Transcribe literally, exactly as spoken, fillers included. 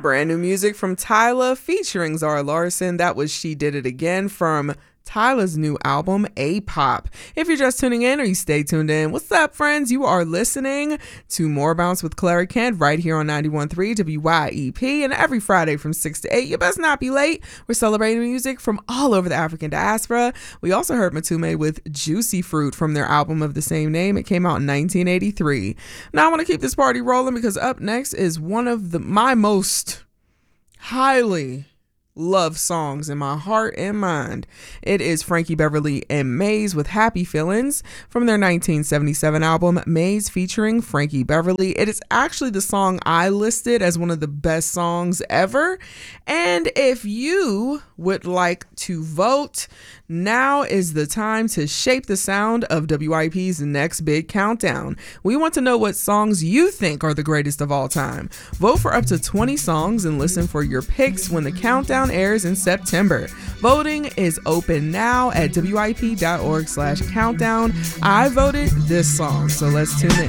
brand new music from Tyla featuring Zara Larsson. That was She Did It Again from Tyla's new album, A-Pop. If you're just tuning in or you stay tuned in, what's up, friends? You are listening to More Bounce with Clary Kent right here on ninety-one point three W Y E P, and every Friday from six to eight. You best not be late. We're celebrating music from all over the African diaspora. We also heard Matume with Juicy Fruit from their album of the same name. It came out in nineteen eighty-three. Now I want to keep this party rolling because up next is one of the my most highly love songs in my heart and mind. It is Frankie Beverly and Maze with Happy Feelings from their nineteen seventy-seven album Maze featuring Frankie Beverly. It is actually the song I listed as one of the best songs ever. And if you would like to vote, now is the time to shape the sound of W I P's next big countdown. We want to know what songs you think are the greatest of all time. Vote for up to twenty songs and listen for your picks when the countdown airs in September. Voting is open now at W I P dot org slash countdown. I voted this song, so let's tune in.